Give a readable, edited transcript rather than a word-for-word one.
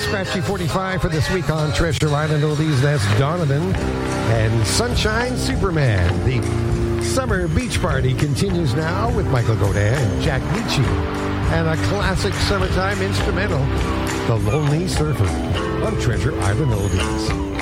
Scratchy 45 for this week on Treasure Island Oldies. That's Donovan and Sunshine Superman. The summer beach party continues now with Michael Godin and Jack Nietzsche. And a classic summertime instrumental, The Lonely Surfer, on Treasure Island Oldies.